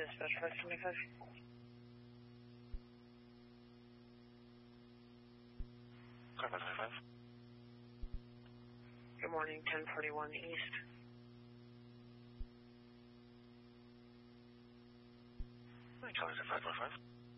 Dispatch 525. Car 525. Good morning, 1041 East. Calling at 545.